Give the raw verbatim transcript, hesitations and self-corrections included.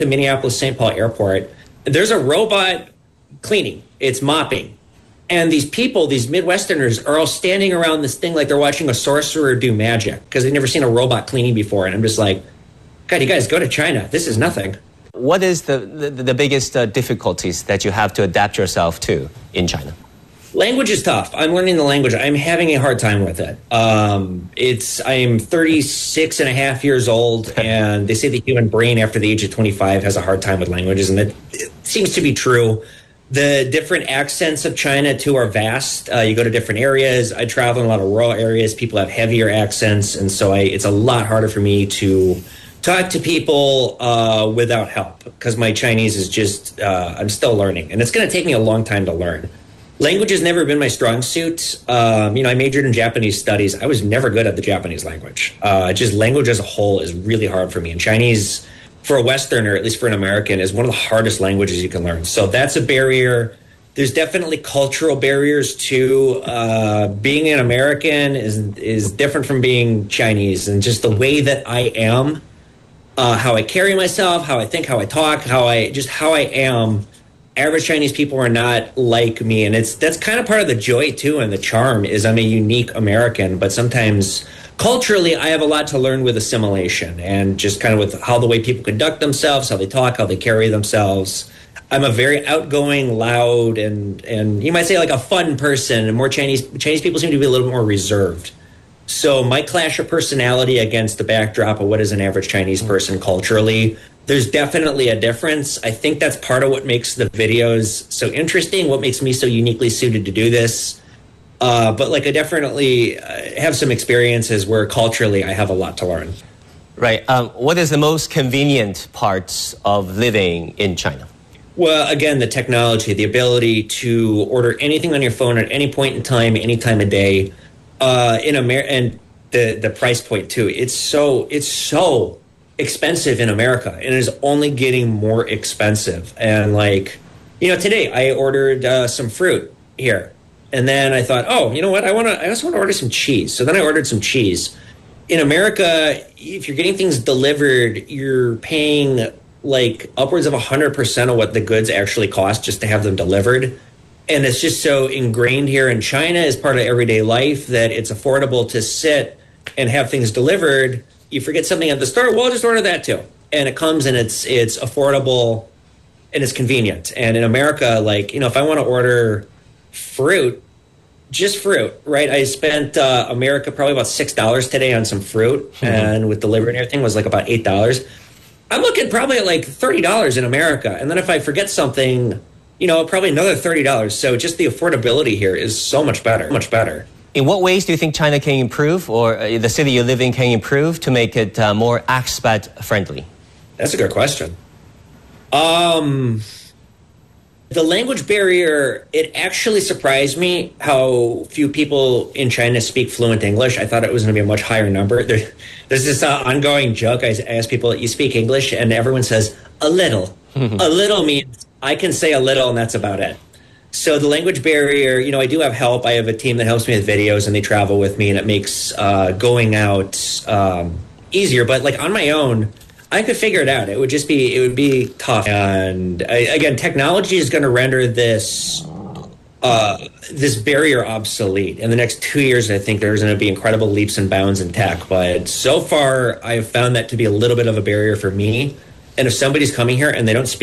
the Minneapolis Saint Paul Airport, there's a robot cleaning. It's mopping. And these people, these Midwesterners, are all standing around this thing like they're watching a sorcerer do magic because they've never seen a robot cleaning before. And I'm just like, God, you guys go to China. This is nothing. What is the, the, the biggest uh, difficulties that you have to adapt yourself to in China? Language is tough. I'm learning the language. I'm having a hard time with it. Um, it's I'm thirty-six and a half years old, and they say the human brain after the age of twenty-five has a hard time with languages, and it, it seems to be true. The different accents of China, too, are vast. Uh, you go to different areas. I travel in a lot of rural areas. People have heavier accents, and so I, it's a lot harder for me to talk to people uh, without help because my Chinese is just, uh, I'm still learning, and it's going to take me a long time to learn. Language has never been my strong suit. Um, you know, I majored in Japanese studies. I was never good at the Japanese language. Uh, just language as a whole is really hard for me. And Chinese, for a Westerner, at least for an American, is one of the hardest languages you can learn. So that's a barrier. There's definitely cultural barriers too. Uh, being an American is is different from being Chinese, and just the way that I am, uh, how I carry myself, how I think, how I talk, how I just how I am. Average Chinese people are not like me, and it's that's kind of part of the joy too, and the charm is I'm a unique American. But sometimes culturally, I have a lot to learn with assimilation and just kind of with how the way people conduct themselves, how they talk, how they carry themselves. I'm a very outgoing, loud, and and you might say like a fun person. And more Chinese Chinese people seem to be a little bit more reserved. So my clash of personality against the backdrop of what is an average Chinese person culturally, there's definitely a difference. I think that's part of what makes the videos so interesting, what makes me so uniquely suited to do this. Uh, but like I definitely have some experiences where culturally I have a lot to learn. Right. Um, what is the most convenient parts of living in China? Well, again, the technology, the ability to order anything on your phone at any point in time, any time of day. Uh, in America, and the the price point too. It's so it's so expensive in America, and it is only getting more expensive. And like, you know, today I ordered uh, some fruit here, and then I thought, oh, you know what? I want to. I also want to order some cheese. So then I ordered some cheese. In America, if you're getting things delivered, you're paying like upwards of a hundred percent of what the goods actually cost just to have them delivered. And it's just so ingrained here in China as part of everyday life that it's affordable to sit and have things delivered. You forget something at the store, well, just order that too. And it comes and it's it's affordable and it's convenient. And in America, like, you know, if I want to order fruit, just fruit, right? I spent uh, America probably about six dollars today on some fruit. Mm-hmm. And with delivery and everything was like about eight dollars. I'm looking probably at like thirty dollars in America. And then if I forget something, you know, probably another thirty dollars. So just the affordability here is so much better, much better. In what ways do you think China can improve, or uh, the city you live in can improve to make it uh, more expat friendly? That's a good question. Um, the language barrier, it actually surprised me how few people in China speak fluent English. I thought it was going to be a much higher number. There, there's this uh, ongoing joke. I ask people, you speak English? And everyone says, a little. A little means I can say a little, and that's about it. So the language barrier, you know, I do have help. I have a team that helps me with videos, and they travel with me, and it makes uh, going out um, easier. But like on my own, I could figure it out. It would just be, it would be tough. And I, again, technology is going to render this uh, this barrier obsolete. In the next two years, I think there's going to be incredible leaps and bounds in tech. But so far, I've found that to be a little bit of a barrier for me. And if somebody's coming here and they don't speak